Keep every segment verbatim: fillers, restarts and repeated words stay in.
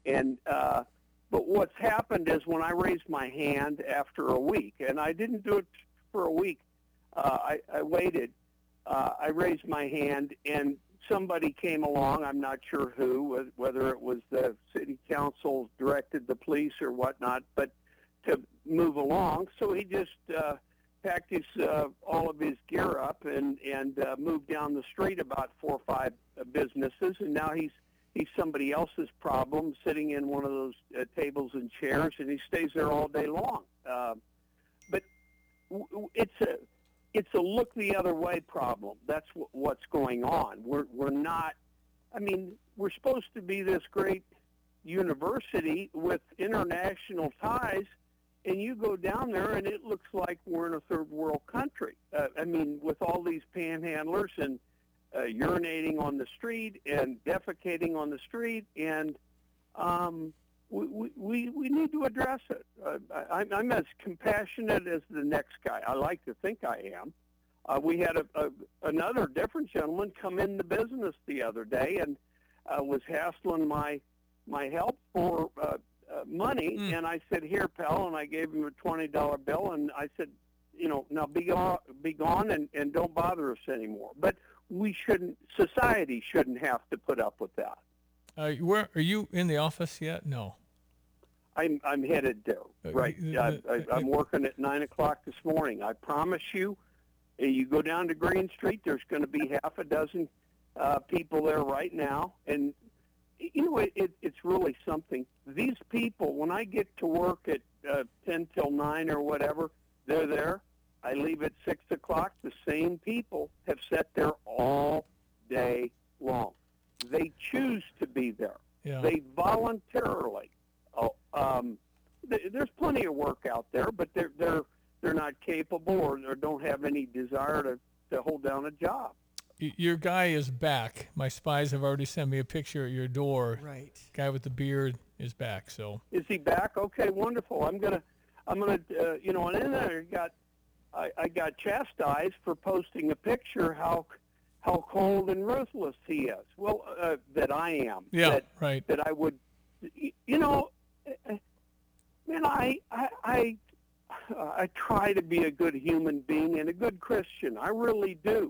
And uh, but what's happened is when I raised my hand after a week, and I didn't do it for a week, uh, I, I waited. Uh, I raised my hand, and somebody came along. I'm not sure who, whether it was the city council directed the police or whatnot, but to move along. So he just uh, packed his uh, all of his gear up and and uh, moved down the street about four or five uh, businesses, and now he's he's somebody else's problem, sitting in one of those uh, tables and chairs, and he stays there all day long. Uh, but w- w- it's a it's a look the other way problem. That's w- what's going on. We're we're not. I mean, we're supposed to be this great university with international ties, and you go down there and it looks like we're in a third world country. Uh, I mean, with all these panhandlers and uh, urinating on the street and defecating on the street, and um, we, we we need to address it. Uh, I, I'm as compassionate as the next guy. I like to think I am. Uh, we had a, a, another different gentleman come in the business the other day and uh, was hassling my my help for uh, uh, money, mm. and I said, "Here, pal," and I gave him a twenty dollar bill, and I said, "You know, now be gone, be gone, and, and don't bother us anymore." But we shouldn't. Society shouldn't have to put up with that. Uh, where are you in the office yet? No. I'm I'm headed there. Right. Uh, I, I, I'm working at nine o'clock this morning. I promise you. You go down to Green Street. There's going to be half a dozen uh, people there right now, and you know it, it, it's really something. These people, when I get to work at uh, ten till nine or whatever, they're there. I leave at six o'clock. The same people have sat there all day long. They choose to be there. Yeah. They voluntarily. Oh, um, th- there's plenty of work out there, but they're they're they're not capable or, or don't have any desire to, to hold down a job. Your guy is back. My spies have already sent me a picture at your door. Right. Guy with the beard is back. So. Is he back? Okay, wonderful. I'm gonna, I'm gonna, uh, you know, and then I got, I, I got chastised for posting a picture how, how cold and ruthless he is. Well, uh, that I am. Yeah. That, right. That I would, you know, man, I, I, I, I try to be a good human being and a good Christian. I really do.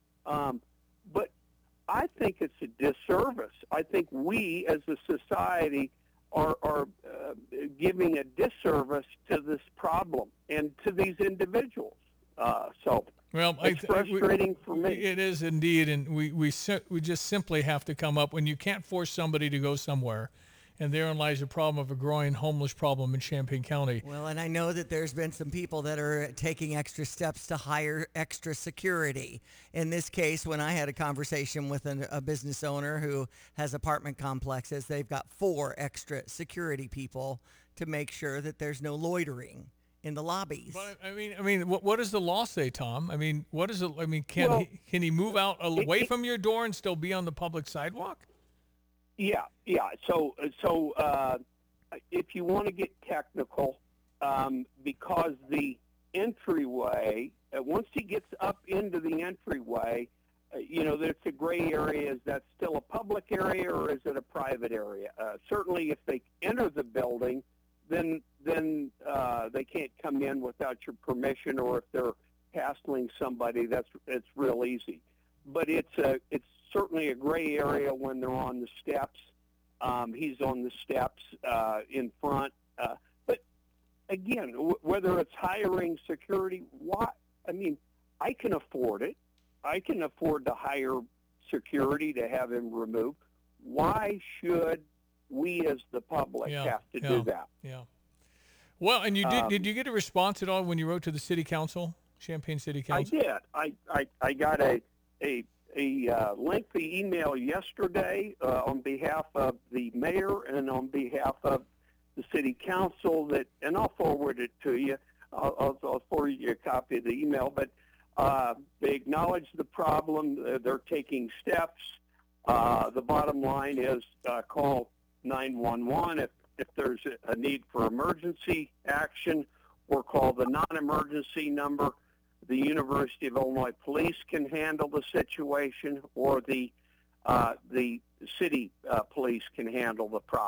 Um, but I think it's a disservice. I think we as a society are, are uh, giving a disservice to this problem and to these individuals. Uh, so well, it's I, frustrating we, for me. It is indeed, and we, we, we just simply have to come up when you can't force somebody to go somewhere. And therein lies the problem of a growing homeless problem in Champaign County. Well, and I know that there's been some people that are taking extra steps to hire extra security. In this case, when I had a conversation with an, a business owner who has apartment complexes, they've got four extra security people to make sure that there's no loitering in the lobbies. But I mean, I mean, what, what does the law say, Tom? I mean, what is it? I mean, can well, he can he move out away it, it, from your door and still be on the public sidewalk? Yeah, yeah. So, so uh, if you want to get technical, um, because the entryway, uh, once he gets up into the entryway, uh, you know, there's a gray area. Is that still a public area or is it a private area? Uh, certainly, if they enter the building, then then uh, they can't come in without your permission, or if they're hassling somebody, that's it's real easy. But it's a it's certainly a gray area when they're on the steps. Um, he's on the steps uh, in front. Uh, but again, w- whether it's hiring security, why? I mean, I can afford it. I can afford to hire security to have him removed. Why should we as the public yeah, have to yeah, do that? Yeah. Well, and you did. Um, did you get a response at all when you wrote to the city council, Champaign City Council? I did. I, I, I got a a a uh, lengthy email yesterday uh, on behalf of the mayor and on behalf of the city council that, and I'll forward it to you. I'll, I'll, I'll forward you a copy of the email, but uh, they acknowledge the problem. Uh, they're taking steps. Uh, the bottom line is uh, call nine one one if, if there's a need for emergency action, or call the non-emergency number. The University of Illinois Police can handle the situation, or the uh, the city uh, police can handle the problem.